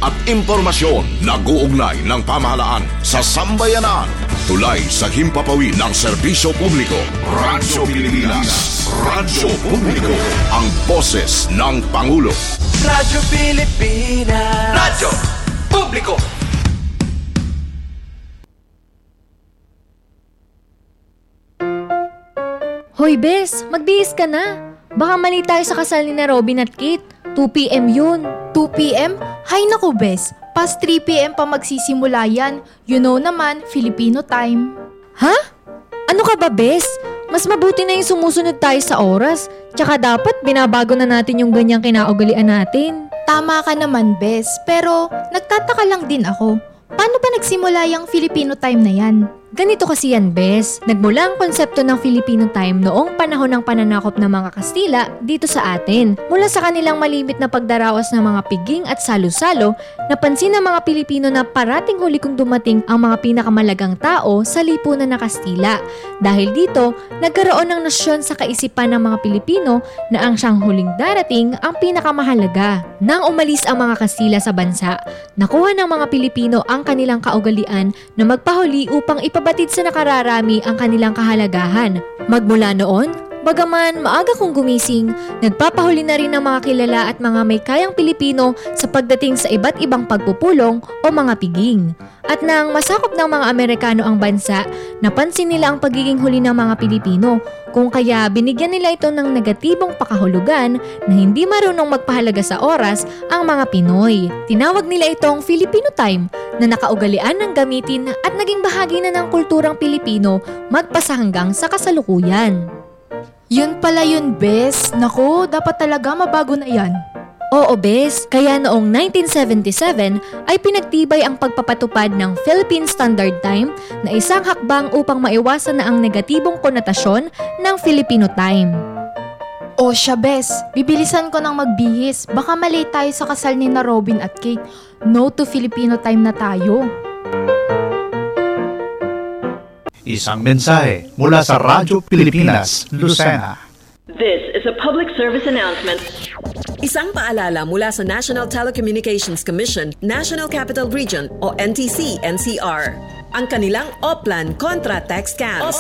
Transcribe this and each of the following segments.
at impormasyon na guugnay ng pamahalaan sa sambayanan. Tulay sa himpapawid ng serbisyo publiko. Radyo Pilipinas. Radyo Publiko. Ang boses ng Pangulo. Radyo Pilipinas. Radyo Publiko. Hoy, Bes, magbihis ka na. Baka mali tayo sa kasal ni na Robin at Kate. 2 p.m. yun. 2 p.m? Hay naku, Bes. Past 3 p.m. pa magsisimula yan. You know naman, Filipino time. Ha? Ano ka ba, Bes? Mas mabuti na yung sumusunod tayo sa oras. Tsaka dapat binabago na natin yung ganyang kinaugalian natin. Tama ka naman, Bes. Pero nagtataka lang din ako. Paano ba nagsimula yung Filipino time na yan? Ganito kasi yan, Bes. Nagmula ang konsepto ng Filipino time noong panahon ng pananakop ng mga Kastila dito sa atin. Mula sa kanilang malimit na pagdaraos ng mga piging at salo-salo, napansin ng mga Pilipino na parating huli kong dumating ang mga pinakamalagang tao sa lipunan ng Kastila. Dahil dito, nagkaroon ng nasyon sa kaisipan ng mga Pilipino na ang siyang huling darating ang pinakamahalaga. Nang umalis ang mga Kastila sa bansa, nakuha ng mga Pilipino ang kanilang kaugalian na magpahuli upang ipabatid sa nakararami ang kanilang kahalagahan. Magmula noon, bagaman maaga kong gumising, nagpapahuli na rin ng mga kilala at mga may kayang Pilipino sa pagdating sa iba't ibang pagpupulong o mga piging. At nang masakop ng mga Amerikano ang bansa, napansin nila ang pagiging huli ng mga Pilipino, kung kaya binigyan nila ito ng negatibong pakahulugan na hindi marunong magpahalaga sa oras ang mga Pinoy. Tinawag nila itong Filipino time na nakaugalian ng gamitin at naging bahagi na ng kulturang Pilipino magpasa hanggang sa kasalukuyan. Yun pala yun, Bes. Naku, dapat talaga mabago na yan. Oo, Bes. Kaya noong 1977 ay pinagtibay ang pagpapatupad ng Philippine Standard Time na isang hakbang upang maiwasan na ang negatibong konotasyon ng Filipino time. O siya, Bes. Bibilisan ko nang magbihis. Baka mali tayo sa kasal ni na Robin at Kate. No to Filipino time na tayo. Isang mensahe mula sa Radyo Pilipinas, Lucena. This is a public service announcement. Isang paalala mula sa National Telecommunications Commission, National Capital Region o NTC-NCR. Ang kanilang Oplan Contra Text Scams.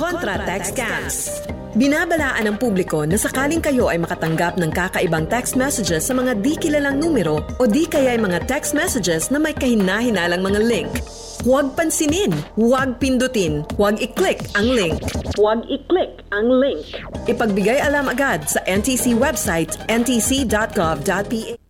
Binabalaan ng publiko na sakaling kayo ay makatanggap ng kakaibang text messages sa mga di kilalang numero o di kaya ay mga text messages na may kahina-hinalang mga link. Huwag pansinin, huwag pindutin, huwag i-click ang link. Ipagbigay alam agad sa NTC website ntc.gov.ph.